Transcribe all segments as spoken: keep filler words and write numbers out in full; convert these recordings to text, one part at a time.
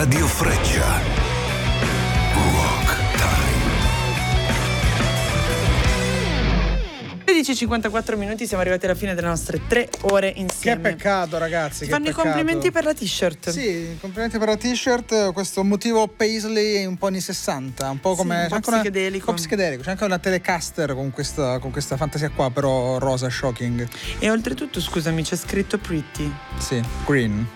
Radio Freccia. Rock Time. tredici e cinquantaquattro minuti, siamo arrivati alla fine delle nostre tre ore insieme. Che peccato, ragazzi. Ti che fanno peccato. i complimenti per la t-shirt. Sì, complimenti per la t-shirt. Questo motivo paisley un po' anni sessanta, un po' come Sì, un po' c'è anche una- psichedelico. un po' psichedelico. C'è anche una Telecaster con questa, con questa fantasia qua, però rosa shocking. E oltretutto, scusami, c'è scritto pretty. Sì, green.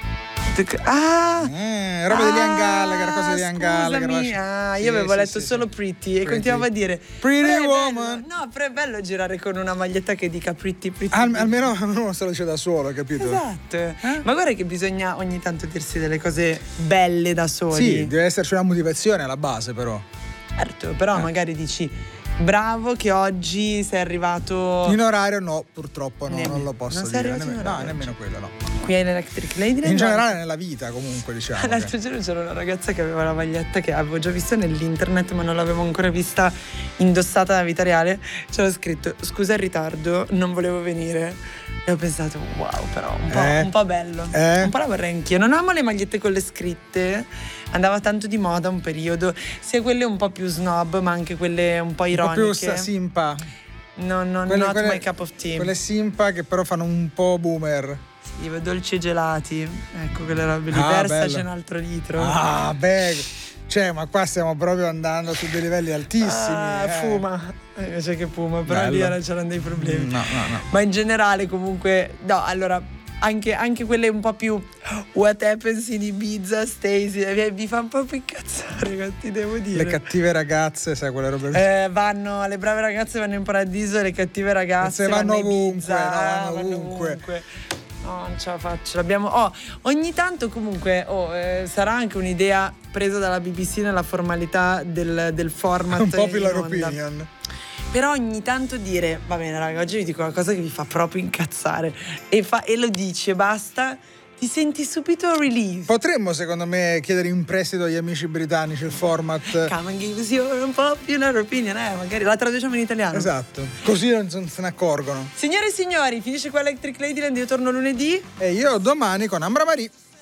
Ah! Eh, roba di Liam Gallagher, cosa di Liam Gallagher. Scusami, lascia- ah, Sì, io avevo sì, letto sì, solo sì. pretty, e Pretty. continuavo a dire Pretty "Però è woman." bello." No, però è bello girare con una maglietta che dica pretty pretty. Al- pretty. almeno uno se lo dice da solo, capito? Esatto. Eh? Ma guarda che bisogna ogni tanto dirsi delle cose belle da soli. Sì, deve esserci una motivazione alla base, però. Certo, però Eh. magari dici bravo che oggi sei arrivato In orario no, purtroppo no, Nemmeno. non lo posso Non sei dire. arrivato in Nemmeno, no, orario nemmeno quello, no. qui all'Electric Lady. In generale nella vita, comunque, diciamo. che- L'altro giorno c'era una ragazza che aveva la maglietta che avevo già visto nell'internet ma non l'avevo ancora vista indossata nella vita reale. C'era scritto scusa il ritardo, non volevo venire. E ho pensato wow, però un po', Eh? un po' bello. Eh? Un po' la vorrei anch'io. Non amo le magliette con le scritte. Andava tanto di moda un periodo, sia quelle un po' più snob ma anche quelle un po' Un po' ironiche. più sta- simpa. No, no, Quelle- not quelle- my cup of tea. Quelle simpa che però fanno un po' boomer. Sì, dolci e gelati. Ecco quelle robe lì. Ah, Versa bello. c'è un altro litro. Ah, beh. Cioè, ma qua stiamo proprio andando su dei livelli altissimi. Ah, eh. fuma. Eh, Invece che fuma, però Bello. lì era- c'erano dei problemi. Mm, No, no, no. Ma in generale comunque, no, allora, anche, anche quelle un po' più What Happens in Ibiza, Stacy, eh, mi fa un po' più incazzare, che ti devo dire. Le cattive ragazze, sai, quelle robe lì. Eh, vanno, le brave ragazze vanno in paradiso, le cattive ragazze Se vanno a ovunque, Ibiza, no, vanno vanno ovunque. ovunque. No, non ce la faccio. L'abbiamo. Oh, ogni tanto comunque oh, eh, sarà anche un'idea presa dalla B B C nella formalità del, del format. Un popular in onda. opinion. Però ogni tanto dire, va bene raga, oggi vi dico una cosa che vi fa proprio incazzare e, fa, e lo dici e basta, ti senti subito relief. Potremmo, secondo me, chiedere in prestito agli amici britannici il format. Come and give us your unpopular opinion, eh, magari la traduciamo in italiano. Esatto, così non non se ne accorgono. Signore e signori, finisce qua Electric Ladyland, io torno lunedì. E io domani con Ambra Marie.